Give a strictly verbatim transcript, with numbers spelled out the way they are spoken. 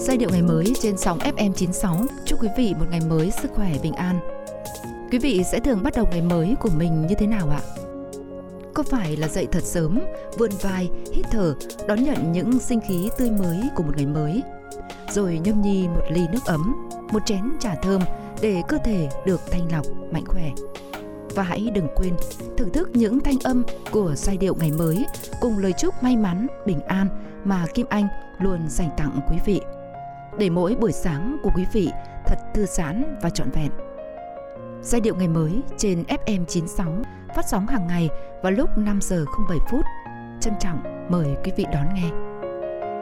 Giai điệu ngày mới trên sóng ép em chín sáu. Chúc quý vị một ngày mới sức khỏe bình an. Quý vị sẽ thường bắt đầu ngày mới của mình như thế nào ạ? Có phải là dậy thật sớm, vươn vai, hít thở, đón nhận những sinh khí tươi mới của một ngày mới, rồi nhâm nhi một ly nước ấm, một chén trà thơm để cơ thể được thanh lọc, mạnh khỏe. Và hãy đừng quên thưởng thức những thanh âm của giai điệu ngày mới cùng lời chúc may mắn, bình an mà Kim Anh luôn dành tặng quý vị, để mỗi buổi sáng của quý vị thật thư giãn và trọn vẹn. Giai điệu ngày mới trên ép em chín sáu phát sóng hàng ngày vào lúc năm giờ không bảy phút. Trân trọng mời quý vị đón nghe.